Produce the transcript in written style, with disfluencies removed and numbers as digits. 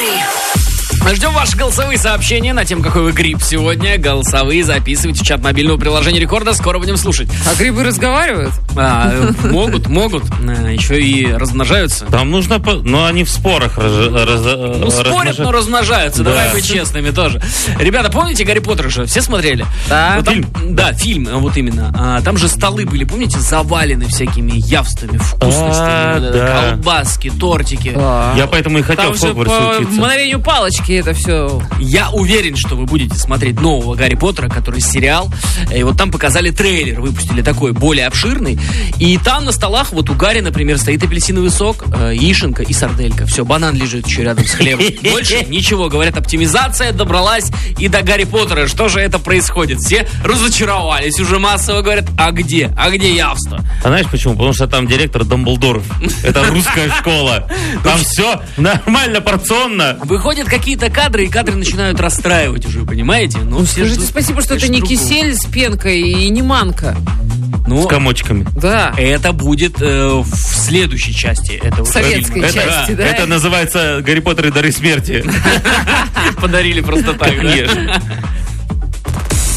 Ждем ваши голосовые сообщения на тему, какой вы гриб сегодня. Голосовые записывайте в чат мобильного приложения Рекорда. Скоро будем слушать. А грибы разговаривают? Могут. Еще и размножаются. Там нужно... Но они в спорах спорят, но размножаются. Да. Давай быть честными тоже. Ребята, помните Гарри Поттера же? Все смотрели? Да. Фильм? Да, фильм, вот именно. Там же столы были, помните, завалены всякими явствами, вкусностями. Да. Колбаски, тортики. Я поэтому и хотел Там в же Хогвартсе по учиться. мгновению палочки это все. Я уверен, что вы будете смотреть нового Гарри Поттера, который сериал. И вот там показали трейлер, выпустили такой, более обширный. И там на столах, вот у Гарри, например, стоит апельсиновый сок, яишенка и сарделька. Все, банан лежит еще рядом с хлебом. Больше ничего. Говорят, оптимизация добралась и до Гарри Поттера. Что же это происходит? Все разочаровались. Уже массово говорят, а где? А где явство? А знаешь почему? Потому что там директор Дамблдор. Это русская школа. Там все нормально, порционно. Выходят какие-то кадры, и кадры начинают расстраивать уже, понимаете? Ну, все Скажите ждут, спасибо, что это не другого. кисель с пенкой и не манка. Ну, С комочками. Да. это будет в следующей части этого Советской фильма. части, да? Это называется «Гарри Поттер и дары смерти». Подарили просто так, да? Конечно.